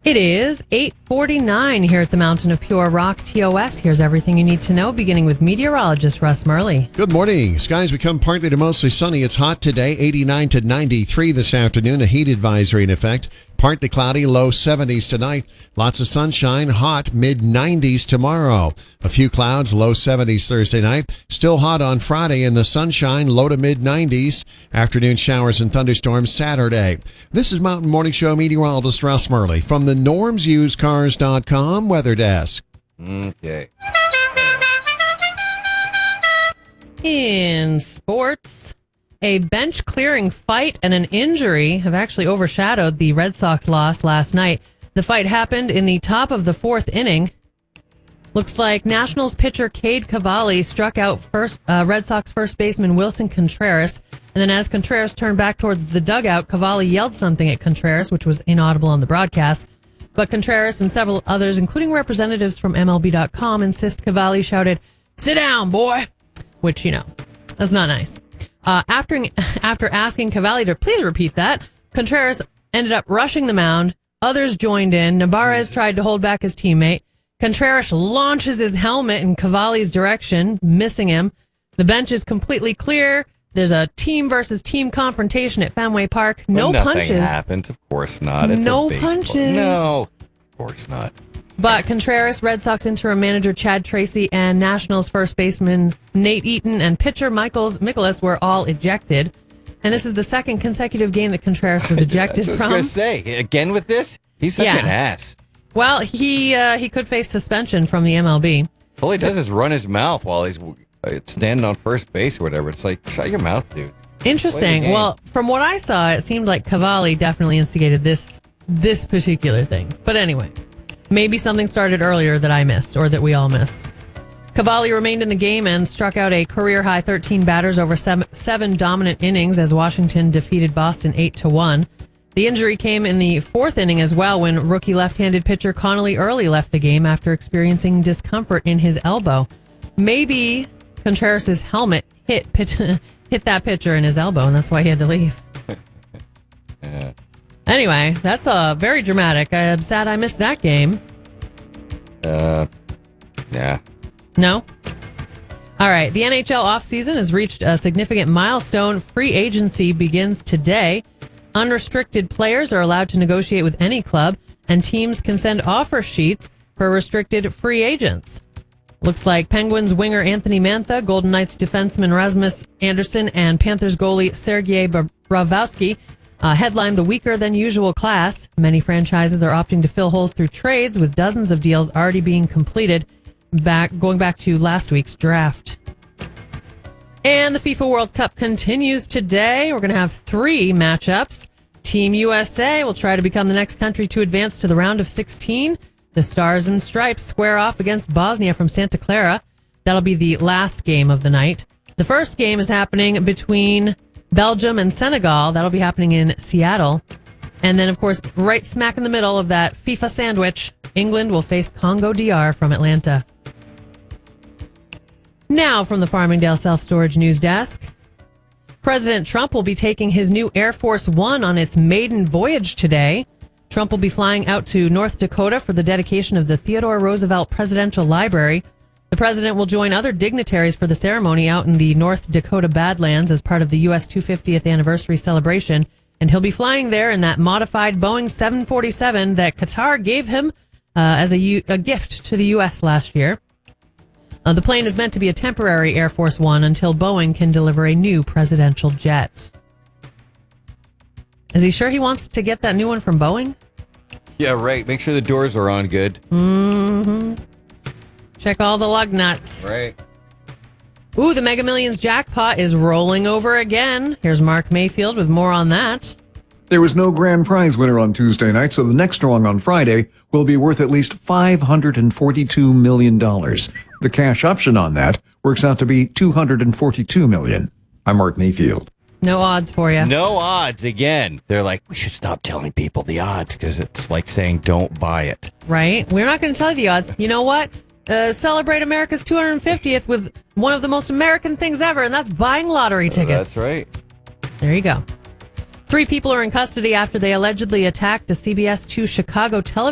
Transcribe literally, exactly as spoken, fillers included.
It is eight forty-nine here at the Mountain of Pure Rock T O S. Here's everything you need to know, beginning with meteorologist Russ Murley. Good morning. Skies become partly to mostly sunny. It's hot today, eighty-nine to ninety-three this afternoon. A heat advisory in effect. Partly cloudy, low seventies tonight. Lots of sunshine, hot, mid nineties tomorrow. A few clouds, low seventies Thursday night. Still hot on Friday in the sunshine, low to mid nineties. Afternoon showers and thunderstorms Saturday. This is Mountain Morning Show meteorologist Russ Murley from the norms used cars dot com weather desk. Okay. In sports, a bench clearing fight and an injury have actually overshadowed the Red Sox loss last night. The fight happened in the top of the fourth inning. Looks like Nationals pitcher Cade Cavalli struck out first uh, Red Sox first baseman Wilson Contreras. And then as Contreras turned back towards the dugout, Cavalli yelled something at Contreras, which was inaudible on the broadcast. But Contreras and several others, including representatives from M L B dot com, insist Cavalli shouted, "Sit down, boy," which, you know, that's not nice. Uh, after, after asking Cavalli to please repeat that, Contreras ended up rushing the mound. Others joined in. Narvaez tried to hold back his teammate. Contreras launches his helmet in Cavalli's direction, missing him. The bench is completely clear. There's a team versus team confrontation at Fenway Park. No well, nothing punches. happened. Of course not. It's no a baseball. punches. No, of course not. But Contreras, Red Sox interim manager Chad Tracy, and Nationals first baseman Nate Eaton and pitcher Michaels Mikolas were all ejected. And this is the second consecutive game that Contreras was ejected I was from. going to say, again with this? He's such Yeah. an ass. Well, he uh, he could face suspension from the M L B. All he does is run his mouth while he's uh, standing on first base or whatever. It's like, shut your mouth, dude. Interesting. Well, from what I saw, it seemed like Cavalli definitely instigated this this particular thing. But anyway, maybe something started earlier that I missed or that we all missed. Cavalli remained in the game and struck out a career-high thirteen batters over seven, seven dominant innings as Washington defeated Boston eight to one. The injury came in the fourth inning as well when rookie left-handed pitcher Connolly Early left the game after experiencing discomfort in his elbow. Maybe Contreras' helmet hit pitch, hit that pitcher in his elbow, and that's why he had to leave. Yeah. Anyway, that's uh, very dramatic. I'm sad I missed that game. Uh, yeah. No? All right. The N H L offseason has reached a significant milestone. Free agency begins today. Unrestricted players are allowed to negotiate with any club, and teams can send offer sheets for restricted free agents. Looks like Penguins winger Anthony Mantha, Golden Knights defenseman Rasmus Anderson, and Panthers goalie Sergei Bravowski uh, headline the weaker-than-usual class. Many franchises are opting to fill holes through trades, with dozens of deals already being completed, back going back to last week's draft. And the FIFA World Cup continues today. We're going to have three matchups. Team U S A will try to become the next country to advance to the round of sixteen. The Stars and Stripes square off against Bosnia from Santa Clara. That'll be the last game of the night. The first game is happening between Belgium and Senegal. That'll be happening in Seattle. And then, of course, right smack in the middle of that FIFA sandwich, England will face Congo D R from Atlanta. Now from the Farmingdale Self-Storage News Desk. President Trump will be taking his new Air Force One on its maiden voyage today. Trump will be flying out to North Dakota for the dedication of the Theodore Roosevelt Presidential Library. The president will join other dignitaries for the ceremony out in the North Dakota Badlands as part of the U S two hundred fiftieth anniversary celebration. And he'll be flying there in that modified Boeing seven forty-seven that Qatar gave him uh, as a, U- a gift to the U S last year. Uh, the plane is meant to be a temporary Air Force One until Boeing can deliver a new presidential jet. Is he sure he wants to get that new one from Boeing? Yeah, right. Make sure the doors are on good. Mm-hmm. Check all the lug nuts. Right. Ooh, the Mega Millions jackpot is rolling over again. Here's Mark Mayfield with more on that. There was no grand prize winner on Tuesday night, so the next drawing on Friday will be worth at least five hundred forty-two million dollars. The cash option on that works out to be two hundred forty-two million dollars. I'm Mark Mayfield. No odds for you. No odds again. They're like, we should stop telling people the odds because it's like saying don't buy it. Right? We're not going to tell you the odds. You know what? Uh, celebrate America's two hundred fiftieth with one of the most American things ever, and that's buying lottery tickets. That's right. There you go. Three people are in custody after they allegedly attacked a C B S two Chicago television